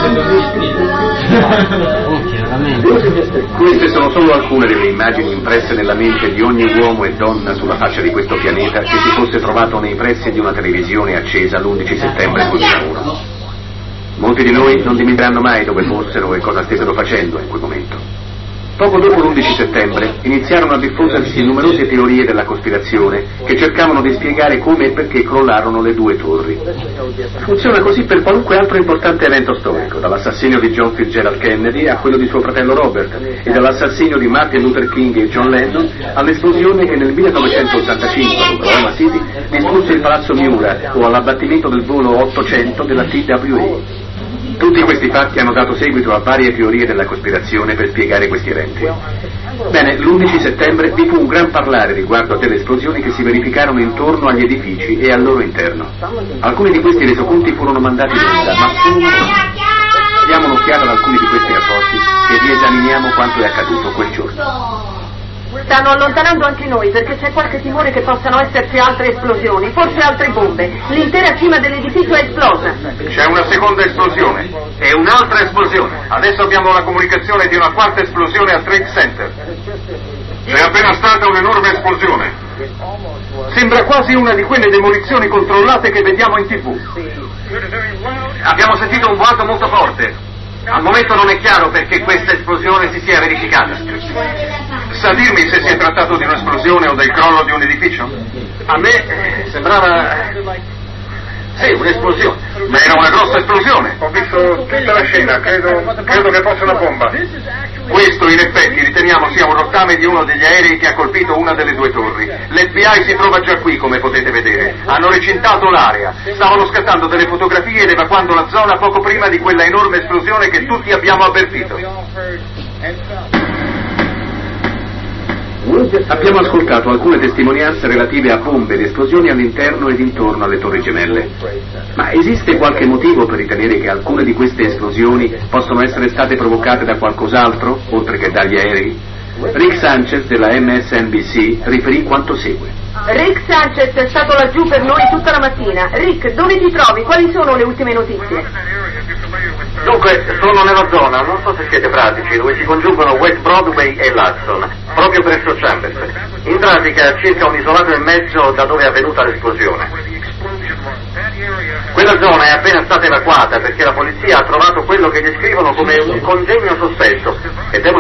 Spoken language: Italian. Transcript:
Queste sono solo alcune delle immagini impresse nella mente di ogni uomo e donna sulla faccia di questo pianeta che si fosse trovato nei pressi di una televisione accesa l'11 settembre 2001. Molti di noi non dimenticheranno mai dove fossero e cosa stessero facendo in quel momento. Poco dopo l'11 settembre iniziarono a diffondersi numerose teorie della cospirazione che cercavano di spiegare come e perché crollarono le due torri. Funziona così per qualunque altro importante evento storico, dall'assassinio di John Fitzgerald Kennedy a quello di suo fratello Robert, e dall'assassinio di Martin Luther King e John Lennon all'esplosione che nel 1985 a Oklahoma City distrusse il palazzo Miura o all'abbattimento del volo 800 della TWA. Tutti questi fatti hanno dato seguito a varie teorie della cospirazione per spiegare questi eventi. Bene, l'11 settembre vi fu un gran parlare riguardo a delle esplosioni che si verificarono intorno agli edifici e al loro interno. Alcuni di questi resoconti furono mandati in onda, ma solo diamo un'occhiata ad alcuni di questi rapporti e riesaminiamo quanto è accaduto quel giorno. Stanno allontanando anche noi perché c'è qualche timore che possano esserci altre esplosioni, forse altre bombe. L'intera cima dell'edificio è esplosa. C'è una seconda esplosione e un'altra esplosione. Adesso abbiamo la comunicazione di una quarta esplosione al Trade Center. C'è appena stata un'enorme esplosione. Sembra quasi una di quelle demolizioni controllate che vediamo in TV. Abbiamo sentito un boato molto forte. Al momento non è chiaro perché questa esplosione si sia verificata. Sa dirmi se si è trattato di un'esplosione o del crollo di un edificio? A me sembrava... Sì, un'esplosione. Ma era una grossa esplosione. Ho visto tutta la scena, credo che fosse una bomba. Questo in effetti riteniamo sia un rottame di uno degli aerei che ha colpito una delle due torri. L'FBI si trova già qui, come potete vedere. Hanno recintato l'area. Stavano scattando delle fotografie ed evacuando la zona poco prima di quella enorme esplosione che tutti abbiamo avvertito. Abbiamo ascoltato alcune testimonianze relative a bombe ed esplosioni all'interno ed intorno alle Torri Gemelle. Ma esiste qualche motivo per ritenere che alcune di queste esplosioni possono essere state provocate da qualcos'altro, oltre che dagli aerei? Rick Sanchez della MSNBC riferì quanto segue. Rick Sanchez è stato laggiù per noi tutta la mattina. Rick, dove ti trovi? Quali sono le ultime notizie? Dunque, sono nella zona, non so se siete pratici, dove si congiungono West Broadway e l'Hudson, proprio presso Chambers. In pratica, circa un isolato e mezzo da dove è avvenuta l'esplosione. Quella zona è appena stata evacuata perché la polizia ha trovato quello che descrivono come un congegno sospetto e devono